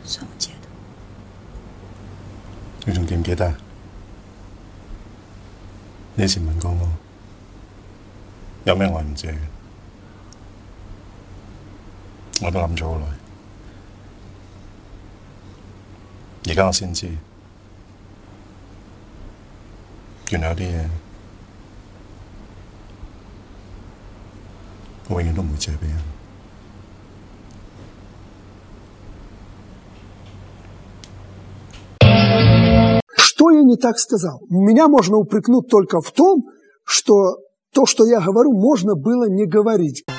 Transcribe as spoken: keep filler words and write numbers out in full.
算我借的。 你仲記唔記得？你以前問過我，有咩我唔借嘅，我都諗咗好耐。而家我先知，原來有啲嘢我永遠都唔會借俾人。 Что я не так сказал? Меня можно упрекнуть только в том, что то, что я говорю, можно было не говорить.